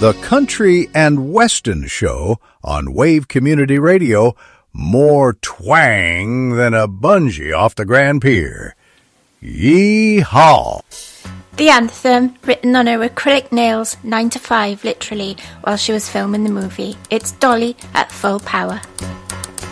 the country and western show on Wave Community Radio, more twang than a bungee off the Grand Pier. Yee-haw! The anthem, written on her acrylic nails 9 to 5 literally while she was filming the movie. It's Dolly at full power.